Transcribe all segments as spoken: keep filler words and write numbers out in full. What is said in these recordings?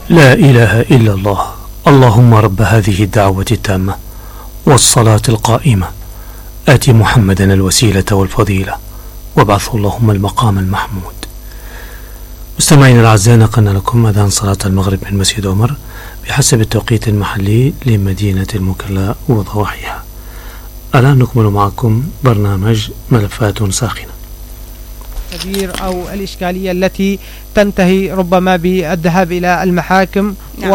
لا إله إلا الله. اللهم رب هذه الدعوة التامة والصلاة القائمة آت محمدا الوسيلة والفضيلة وابعثه اللهم المقام المحمود. مستمعين الأعزاء، نقلنا لكم أذان صلاة المغرب من مسجد عمر بحسب التوقيت المحلي لمدينة المكلا وضواحيها. الآن نكمل معكم برنامج ملفات ساخنة. كبير أو الإشكالية التي تنتهي ربما بالذهاب إلى المحاكم نعم.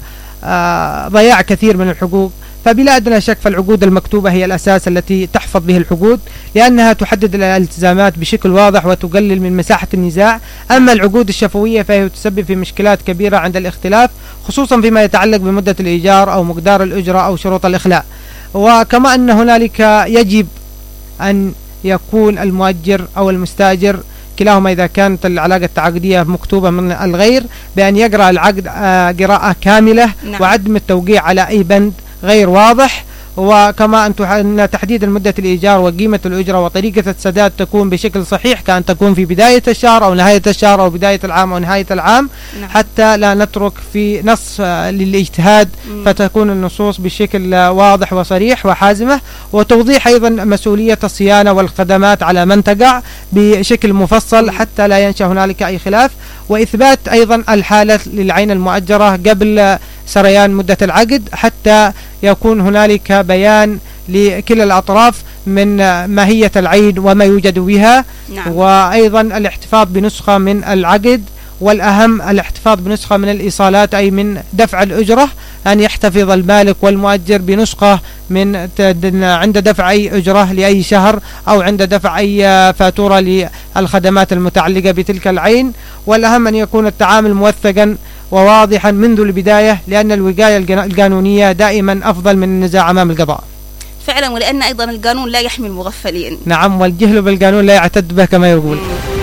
وضياع كثير من الحقوق. فبلا أدنى شك فالعقود المكتوبة هي الأساس التي تحفظ به الحقوق، لأنها تحدد الالتزامات بشكل واضح وتقلل من مساحة النزاع. أما العقود الشفوية فهي تسبب في مشكلات كبيرة عند الاختلاف، خصوصا فيما يتعلق بمدة الإيجار أو مقدار الأجرة أو شروط الإخلاء. وكما أن هنالك يجب أن يكون المؤجر أو المستأجر كلاهما إذا كانت العلاقة التعاقدية مكتوبة من الغير بأن يقرأ العقد قراءة كاملة نعم. وعدم التوقيع على أي بند غير واضح. وكما أن تحديد المدة الإيجار وقيمة الأجرة وطريقة السداد تكون بشكل صحيح، كأن تكون في بداية الشهر أو نهاية الشهر أو بداية العام أو نهاية العام نعم. حتى لا نترك في نص للاجتهاد مم. فتكون النصوص بشكل واضح وصريح وحازمة، وتوضيح أيضا مسؤولية الصيانة والخدمات على من تقع بشكل مفصل حتى لا ينشأ هنالك أي خلاف، وإثبات أيضا الحالة للعين المؤجرة قبل سريان مدة العقد حتى يكون هنالك بيان لكل الأطراف من ماهية العين وما يوجد بها نعم. وأيضا الاحتفاظ بنسخة من العقد، والأهم الاحتفاظ بنسخة من الإيصالات أي من دفع الأجرة، أن يحتفظ المالك والمؤجر بنسخة من عند دفع أي أجرة لأي شهر أو عند دفع أي فاتورة للخدمات المتعلقة بتلك العين. والأهم أن يكون التعامل موثقا وواضحا منذ البداية، لأن الوقاية القانونية دائما أفضل من النزاع أمام القضاء. فعلا، ولأن أيضا القانون لا يحمي المغفلين. نعم، والجهل بالقانون لا يعتد به كما يقول.